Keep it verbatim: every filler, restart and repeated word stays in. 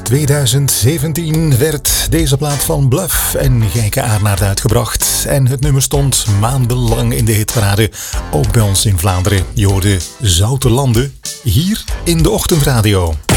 twintig zeventien werd deze plaat van Bluff en Gijke Aarnaert uitgebracht. En het nummer stond maandenlang in de hitparade, ook bij ons in Vlaanderen. Je hoorde Zoute Landen hier in de Ochtendраdio.